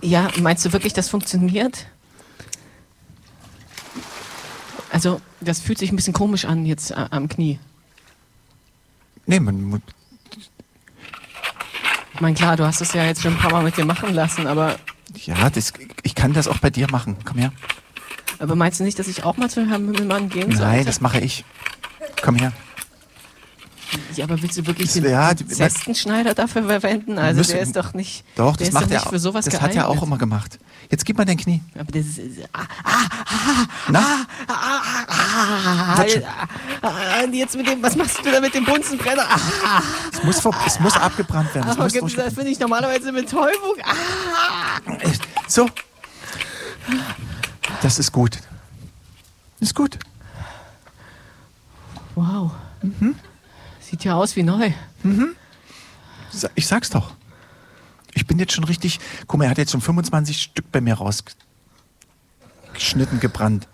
Ja, meinst du wirklich, das funktioniert? Also, das fühlt sich ein bisschen komisch an jetzt am Knie. Nee, man... Ich meine, klar, du hast es ja jetzt schon ein paar Mal mit dir machen lassen, aber... Ja, ich kann das auch bei dir machen. Komm her. Aber meinst du nicht, dass ich auch mal zu Herrn Mümmelmann gehen sollte? Nein, das mache ich. Komm her. Ja, aber willst du wirklich den Zestenschneider dafür verwenden? Also der ist doch nicht... Doch, das macht er für sowas das geeignet. hat er auch immer gemacht. Jetzt gib mal dein Knie. Aber das ist... Na? Jetzt mit dem... Was machst du da mit dem Bunsenbrenner? Es muss abgebrannt werden. Aber das finde ich normalerweise Betäubung. So. Das ist gut. Ist gut. Wow. Sieht ja aus wie neu. Ich sag's doch. Ich bin jetzt schon richtig... Guck mal, er hat jetzt schon 25 Stück bei mir rausgeschnitten, gebrannt.